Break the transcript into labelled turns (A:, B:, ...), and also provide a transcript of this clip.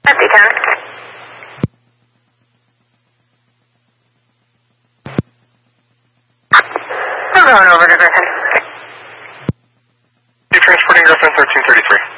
A: Empty 10. I'm going over to Griffin.
B: You're transporting Griffin 1333.